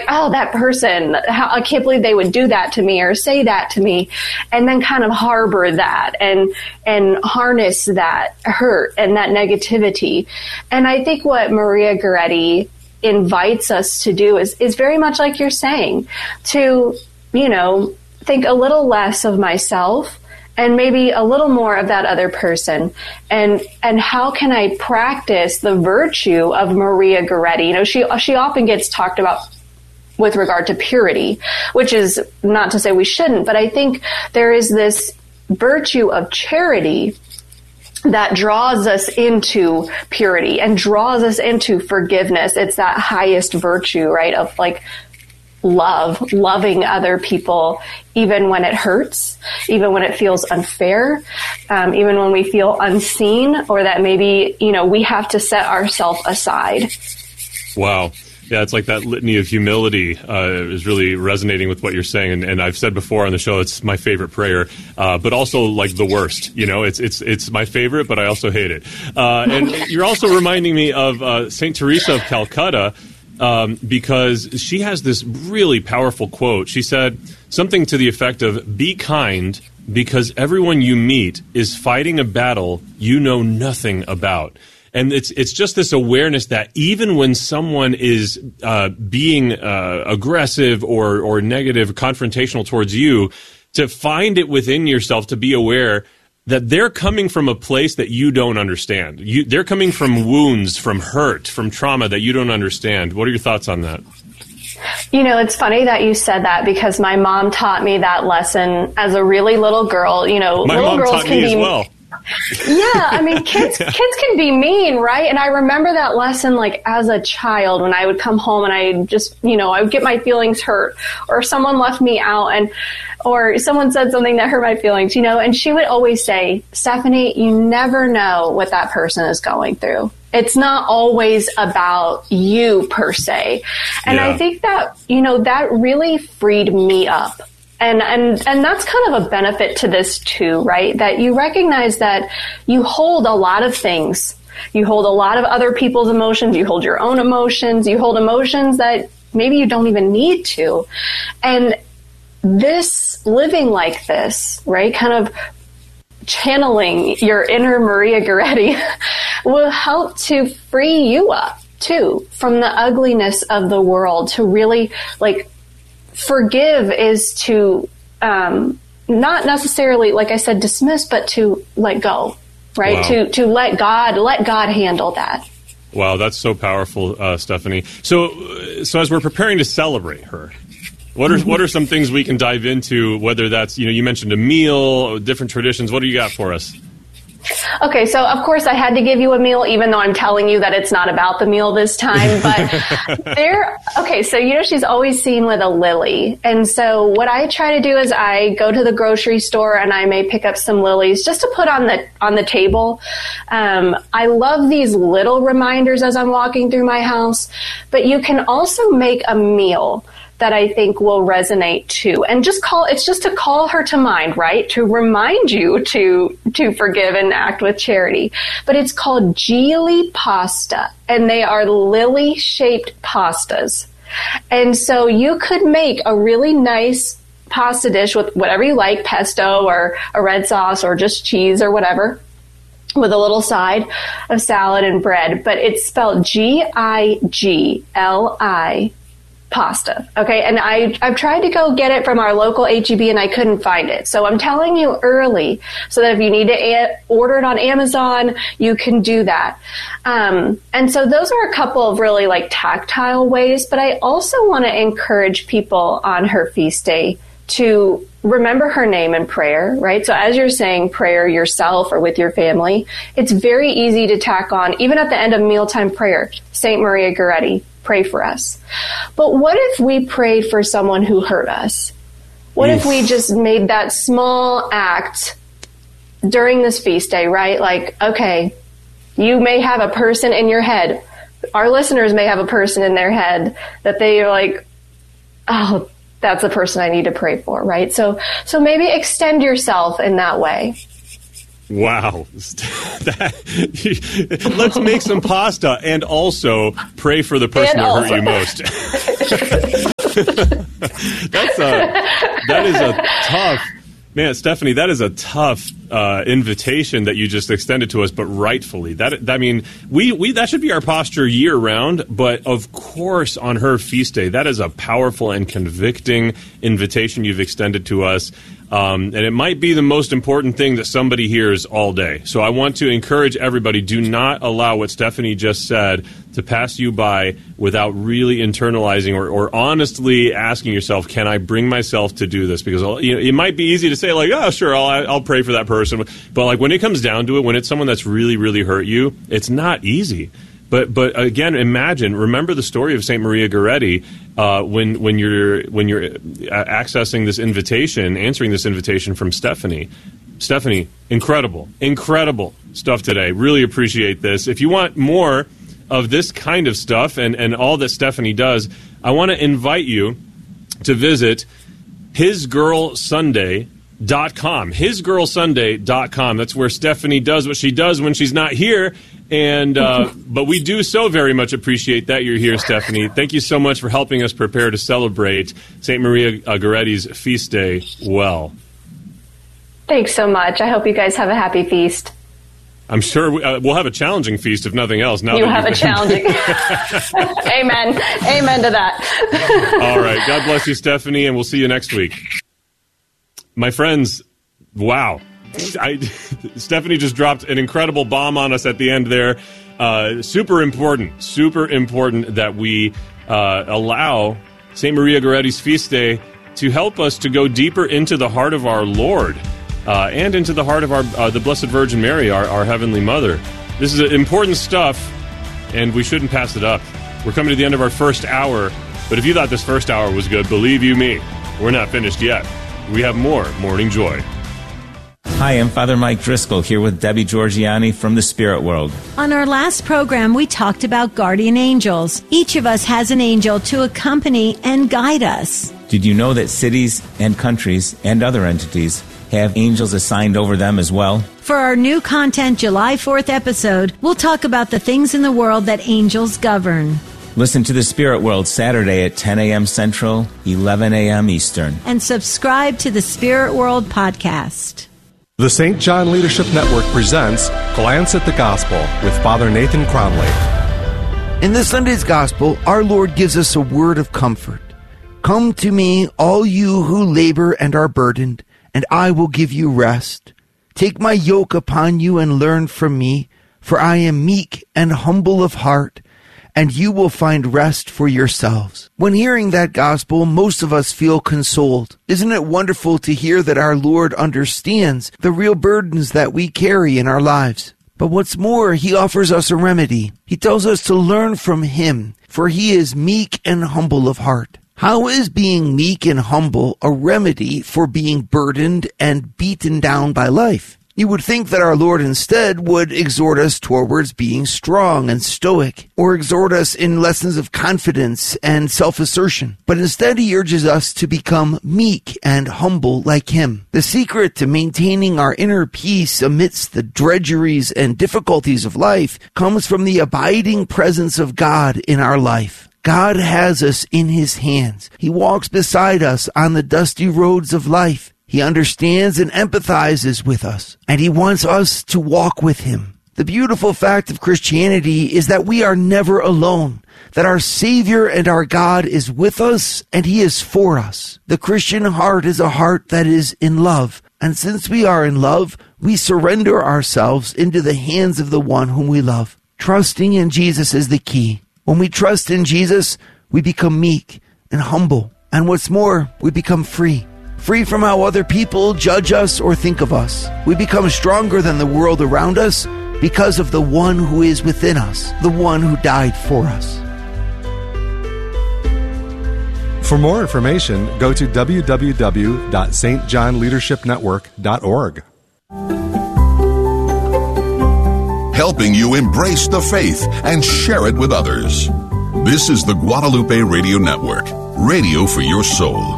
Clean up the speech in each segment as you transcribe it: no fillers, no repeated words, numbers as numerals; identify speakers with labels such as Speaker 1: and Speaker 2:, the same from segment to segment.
Speaker 1: oh, that person, I can't believe they would do that to me or say that to me, and then kind of harbor that and harness that hurt and that negativity. And I think what Maria Goretti invites us to do is very much like you're saying, to, think a little less of myself and maybe a little more of that other person. And how can I practice the virtue of Maria Goretti? She often gets talked about with regard to purity, which is not to say we shouldn't, but I think there is this virtue of charity that draws us into purity and draws us into forgiveness. It's that highest virtue, right? Of like loving other people, even when it hurts, even when it feels unfair, even when we feel unseen, or that maybe, we have to set ourselves aside.
Speaker 2: Wow. Yeah, it's like that litany of humility is really resonating with what you're saying. And I've said before on the show, it's my favorite prayer, but also like the worst. It's my favorite, but I also hate it. And you're also reminding me of St. Teresa of Calcutta, because she has this really powerful quote. She said something to the effect of, "Be kind, because everyone you meet is fighting a battle you know nothing about." And it's just this awareness that even when someone is being aggressive or negative, confrontational towards you, to find it within yourself to be aware that they're coming from a place that you don't understand. They're coming from wounds, from hurt, from trauma that you don't understand. What are your thoughts on that?
Speaker 1: It's funny that you said that, because my mom taught me that lesson as a really little girl.
Speaker 2: My
Speaker 1: little
Speaker 2: mom
Speaker 1: girls
Speaker 2: taught
Speaker 1: can
Speaker 2: me
Speaker 1: be
Speaker 2: as well.
Speaker 1: Yeah, I mean, kids can be mean, right? And I remember that lesson, like, as a child, when I would come home and I just, I would get my feelings hurt, or someone left me out, or someone said something that hurt my feelings, and she would always say, "Stephanie, you never know what that person is going through. It's not always about you per se." And I think that, that really freed me up. And that's kind of a benefit to this too, right? That you recognize that you hold a lot of things. You hold a lot of other people's emotions. You hold your own emotions. You hold emotions that maybe you don't even need to. And living like this, right? Kind of channeling your inner Maria Goretti will help to free you up too from the ugliness of the world, to really forgive is to not necessarily, like I said, dismiss, but to let go, right? Wow. To let God handle that.
Speaker 2: Wow, that's so powerful, Stephanie. So as we're preparing to celebrate her, what are some things we can dive into? Whether that's, you mentioned a meal, different traditions. What do you got for us?
Speaker 1: Okay, so of course I had to give you a meal, even though I'm telling you that it's not about the meal this time. But so she's always seen with a lily. And so what I try to do is I go to the grocery store and I may pick up some lilies just to put on the table. I love these little reminders as I'm walking through my house, but you can also make a meal that I think will resonate too. And it's just to call her to mind, right? To remind you to forgive and act with charity. But it's called Gigli pasta, and they are lily-shaped pastas. And so you could make a really nice pasta dish with whatever you like, pesto or a red sauce or just cheese or whatever, with a little side of salad and bread. But it's spelled Gigli pasta. Okay. And I've tried to go get it from our local HEB and I couldn't find it. So I'm telling you early so that if you need to order it on Amazon, you can do that. And so those are a couple of really tactile ways, but I also want to encourage people on her feast day to remember her name in prayer, right? So as you're saying prayer yourself or with your family, it's very easy to tack on, even at the end of mealtime prayer, Saint Maria Goretti, pray for us. But what if we prayed for someone who hurt us? What if we just made that small act during this feast day, right? Okay, you may have a person in your head. Our listeners may have a person in their head that they are like, oh, that's the person I need to pray for, right? So maybe extend yourself in that way.
Speaker 2: Wow. Let's make some pasta and also pray for the person that hurt you most. That is a tough, man, Stephanie. That is a tough invitation that you just extended to us, but rightfully. That should be our posture year round. But of course, on her feast day, that is a powerful and convicting invitation you've extended to us. And it might be the most important thing that somebody hears all day. So I want to encourage everybody, do not allow what Stephanie just said to pass you by without really internalizing or honestly asking yourself, can I bring myself to do this? Because it might be easy to say, like, oh, sure, I'll pray for that person. But like when it comes down to it, when it's someone that's really, really hurt you, it's not easy. But again, remember the story of St. Maria Goretti when you're accessing this invitation, answering this invitation from Stephanie. Stephanie, incredible stuff today. Really appreciate this. If you want more of this kind of stuff and all that Stephanie does, I want to invite you to visit hisgirlsunday.com. Hisgirlsunday.com. That's where Stephanie does what she does when she's not here. And but we do so very much appreciate that you're here, Stephanie. Thank you so much for helping us prepare to celebrate St. Maria Goretti's feast day well.
Speaker 1: Thanks so much. I hope you guys have a happy feast.
Speaker 2: I'm sure we'll have a challenging feast, if nothing else.
Speaker 1: You have a challenging. Amen. Amen to that.
Speaker 2: All right. God bless you, Stephanie, and we'll see you next week. My friends, wow. Stephanie just dropped an incredible bomb on us at the end there. Super important that we allow St. Maria Goretti's feast day to help us to go deeper into the heart of our Lord and into the heart of the Blessed Virgin Mary, our Heavenly Mother. This is important stuff, and we shouldn't pass it up. We're coming to the end of our first hour, but if you thought this first hour was good, believe you me, we're not finished yet. We have more Morning Joy.
Speaker 3: Hi, I'm Father Mike Driscoll here with Debbie Georgiani from the Spirit World.
Speaker 4: On our last program, we talked about guardian angels. Each of us has an angel to accompany and guide us.
Speaker 3: Did you know that cities and countries and other entities have angels assigned over them as well?
Speaker 4: For our new content July 4th episode, we'll talk about the things in the world that angels govern.
Speaker 3: Listen to the Spirit World Saturday at 10 a.m. Central, 11 a.m. Eastern.
Speaker 4: And subscribe to the Spirit World podcast.
Speaker 5: The St. John Leadership Network presents Glance at the Gospel with Father Nathan Cromley.
Speaker 6: In this Sunday's Gospel, our Lord gives us a word of comfort. Come to me, all you who labor and are burdened, and I will give you rest. Take my yoke upon you and learn from me, for I am meek and humble of heart, and you will find rest for yourselves. When hearing that gospel, most of us feel consoled. Isn't it wonderful to hear that our Lord understands the real burdens that we carry in our lives? But what's more, he offers us a remedy. He tells us to learn from him, for he is meek and humble of heart. How is being meek and humble a remedy for being burdened and beaten down by life? You would think that our Lord instead would exhort us towards being strong and stoic, or exhort us in lessons of confidence and self-assertion. But instead he urges us to become meek and humble like him. The secret to maintaining our inner peace amidst the drudgeries and difficulties of life comes from the abiding presence of God in our life. God has us in his hands. He walks beside us on the dusty roads of life. He understands and empathizes with us, and he wants us to walk with him. The beautiful fact of Christianity is that we are never alone, that our Savior and our God is with us, and he is for us. The Christian heart is a heart that is in love, and since we are in love, we surrender ourselves into the hands of the one whom we love. Trusting in Jesus is the key. When we trust in Jesus, we become meek and humble, and what's more, we become free. Free from how other people judge us or think of us. We become stronger than the world around us because of the one who is within us, the one who died for us.
Speaker 5: For more information, go to www.stjohnleadershipnetwork.org.
Speaker 7: Helping you embrace the faith and share it with others. This is the Guadalupe Radio Network, radio for your soul.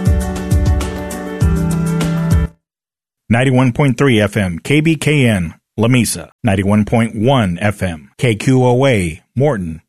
Speaker 8: .3 FM, KBKN, Lamesa, 91.1 FM, KQOA, Morton,